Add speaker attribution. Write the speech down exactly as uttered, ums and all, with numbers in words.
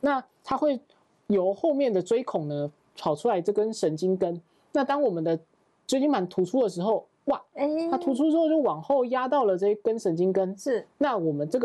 Speaker 1: 那它会由后面的椎孔呢跑出来这根神经根。那当我们的椎间盘突出的时候，哇，它突出之后就往后压到了这一根神经根，
Speaker 2: 是。
Speaker 1: 那我们这个